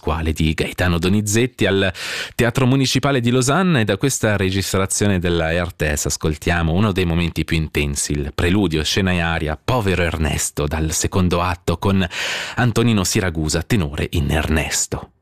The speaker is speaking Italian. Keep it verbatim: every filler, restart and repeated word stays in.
Pasquale di Gaetano Donizetti al Teatro Municipale di Losanna, e da questa registrazione della Ertes ascoltiamo uno dei momenti più intensi, il preludio scena e aria Povero Ernesto dal secondo atto con Antonino Siragusa, tenore in Ernesto.